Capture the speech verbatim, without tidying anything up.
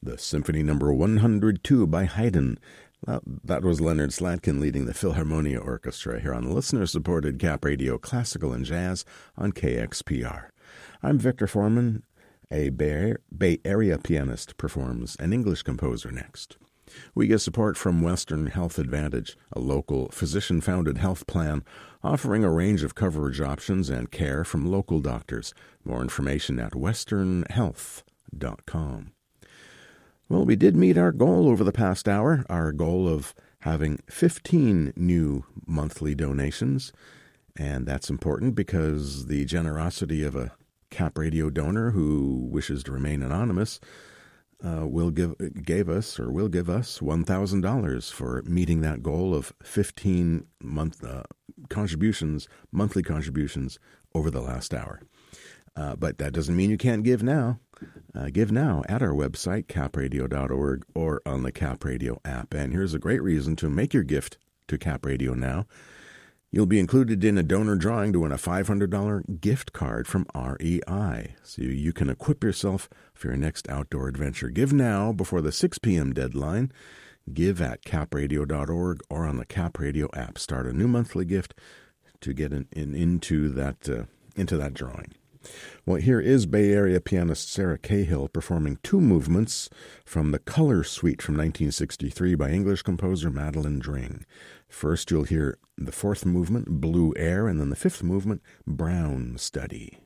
the Symphony Number one hundred two by Haydn. That, that was Leonard Slatkin leading the Philharmonia Orchestra here on the listener-supported Cap Radio Classical and Jazz on K X P R. I'm Victor Foreman. A Bay, Bay Area pianist performs an English composer next. We get support from Western Health Advantage, a local physician-founded health plan offering a range of coverage options and care from local doctors. More information at western health dot com. Well, we did meet our goal over the past hour, our goal of having fifteen new monthly donations, and that's important because the generosity of a Cap Radio donor who wishes to remain anonymous uh, will give gave us or will give us one thousand dollars for meeting that goal of fifteen month uh, contributions, monthly contributions over the last hour. Uh, but that doesn't mean you can't give now. Uh, give now at our website, cap radio dot org, or on the Cap Radio app. And here's a great reason to make your gift to Cap Radio now. You'll be included in a donor drawing to win a five hundred dollars gift card from R E I, so you can equip yourself for your next outdoor adventure. Give now before the six p.m. deadline. Give at cap radio dot org or on the Cap Radio app. Start a new monthly gift to get in, in, into that uh, into that drawing. Well, here is Bay Area pianist Sarah Cahill performing two movements from the Color Suite from nineteen sixty-three by English composer Madeline Dring. First, you'll hear the fourth movement, Blue Air, and then the fifth movement, Brown Study.